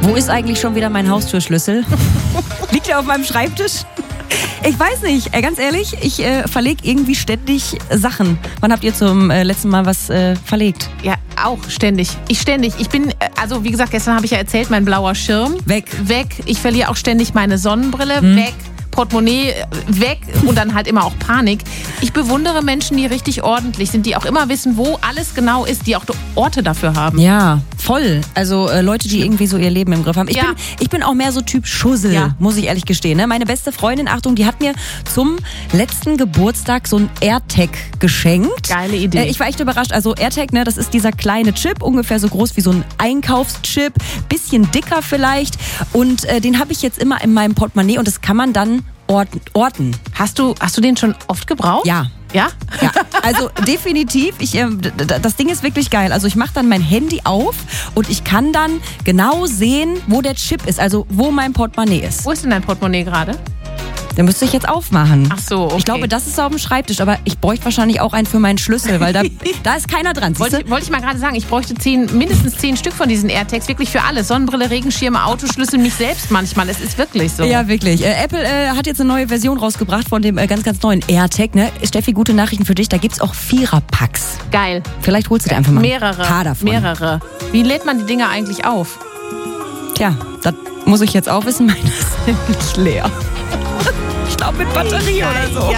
Wo ist eigentlich schon wieder mein Haustürschlüssel? Liegt er auf meinem Schreibtisch? Ich weiß nicht, ganz ehrlich, ich verlege irgendwie ständig Sachen. Wann habt ihr zum letzten Mal was verlegt? Ja, auch ständig. Ich bin, also wie gesagt, gestern habe ich ja erzählt, mein blauer Schirm. Weg. Ich verliere auch ständig meine Sonnenbrille. Weg. Portemonnaie weg und dann halt immer auch Panik. Ich bewundere Menschen, die richtig ordentlich sind, die auch immer wissen, wo alles genau ist, die auch Orte dafür haben. Ja, voll. Also Leute, die irgendwie so ihr Leben im Griff haben. Ich bin auch mehr so Typ Schussel, muss ich ehrlich gestehen. Ne? Meine beste Freundin, Achtung, die hat mir zum letzten Geburtstag so ein AirTag geschenkt. Geile Idee. Ich war echt überrascht. Also AirTag, ne, das ist dieser kleine Chip, ungefähr so groß wie so ein Einkaufschip, bisschen dicker vielleicht. Und den habe ich jetzt immer in meinem Portemonnaie und das kann man dann orten. Hast du den schon oft gebraucht? Ja. Ja? Ja, also definitiv. Das Ding ist wirklich geil. Also ich mache dann mein Handy auf und ich kann dann genau sehen, wo der Chip ist, also wo mein Portemonnaie ist. Wo ist denn dein Portemonnaie gerade? Den müsste ich jetzt aufmachen. Ach so, okay. Ich glaube, das ist auf dem Schreibtisch, aber ich bräuchte wahrscheinlich auch einen für meinen Schlüssel, weil da ist keiner dran. Wollte ich mal gerade sagen, ich bräuchte mindestens 10 Stück von diesen AirTags, wirklich für alles. Sonnenbrille, Regenschirme, Autoschlüssel, mich selbst manchmal. Es ist wirklich so. Ja, wirklich. Apple hat jetzt eine neue Version rausgebracht von dem ganz, ganz neuen AirTag. Ne? Steffi, gute Nachrichten für dich. Da gibt es auch 4er-Packs. Geil. Vielleicht holst du dir einfach mal ein paar Mehrere. davon. Mehrere. Wie lädt man die Dinger eigentlich auf? Tja, das muss ich jetzt auch wissen. Meine ist nämlich leer. Ich glaube mit Batterie oder so.